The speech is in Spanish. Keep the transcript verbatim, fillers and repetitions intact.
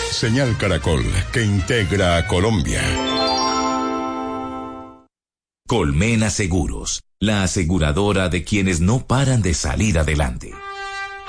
Señal Caracol, que integra a Colombia. Colmena Seguros, la aseguradora de quienes no paran de salir adelante.